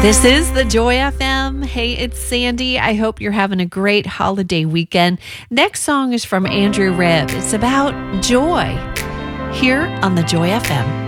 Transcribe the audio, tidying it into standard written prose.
This is the Joy FM. Hey, it's Sandy. I hope you're having a great holiday weekend. Next song is from Andrew Rib. It's about joy here on the Joy FM.